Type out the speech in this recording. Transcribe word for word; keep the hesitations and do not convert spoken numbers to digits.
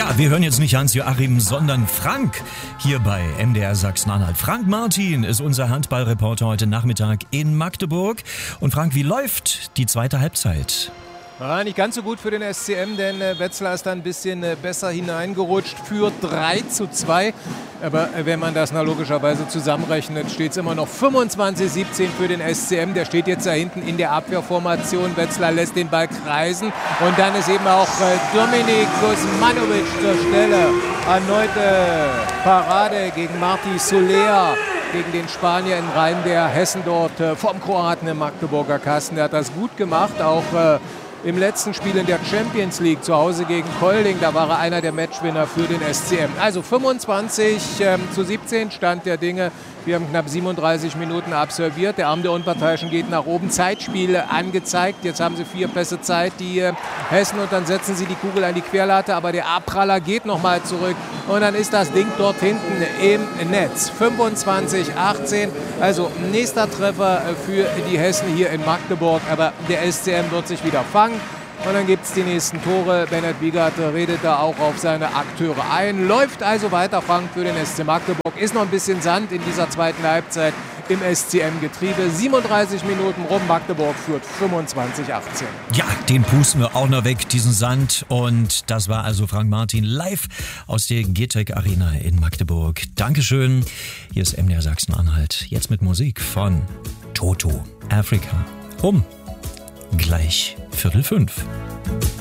Ja, wir hören jetzt nicht Hans-Joachim, sondern Frank hier bei M D R Sachsen-Anhalt. Frank Martin ist unser Handballreporter heute Nachmittag in Magdeburg. Und Frank, wie läuft die zweite Halbzeit? Ja, nicht ganz so gut für den S C M, denn äh, Wetzlar ist da ein bisschen äh, besser hineingerutscht für drei zu zwei. Aber äh, wenn man das na, logischerweise zusammenrechnet, steht es immer noch fünfundzwanzig siebzehn für den S C M. Der steht jetzt da hinten in der Abwehrformation. Wetzlar lässt den Ball kreisen. Und dann ist eben auch äh, Dominik Kuzmanovic zur Stelle. Erneute Parade gegen Marti Soler, gegen den Spanier in Rhein, der Hessen dort äh, vom Kroaten im Magdeburger Kasten. Der hat das gut gemacht, auch äh, im letzten Spiel in der Champions League zu Hause gegen Kolding, da war er einer der Matchwinner für den S C M. Also fünfundzwanzig zu siebzehn Stand der Dinge. Wir haben knapp siebenunddreißig Minuten absolviert. Der Arm der Unparteiischen geht nach oben. Zeitspiel angezeigt. Jetzt haben sie vier Pässe Zeit, die äh, Hessen. Und dann setzen sie die Kugel an die Querlatte. Aber der Abpraller geht nochmal zurück. Und dann ist das Ding dort hinten im Netz. fünfundzwanzig achtzehn. Also nächster Treffer für die Hessen hier in Magdeburg. Aber der S C M wird sich wieder fangen. Und dann gibt es die nächsten Tore. Bennett Wiegert redet da auch auf seine Akteure ein. Läuft also weiter, Frank, für den S C Magdeburg. Ist noch ein bisschen Sand in dieser zweiten Halbzeit im S C M-Getriebe. siebenunddreißig Minuten rum. Magdeburg führt fünfundzwanzig achtzehn. Ja, den pusten wir auch noch weg, diesen Sand. Und das war also Frank Martin live aus der G T E C Arena in Magdeburg. Dankeschön. Hier ist M D R Sachsen-Anhalt. Jetzt mit Musik von Toto, Afrika. Um gleich Viertel fünf.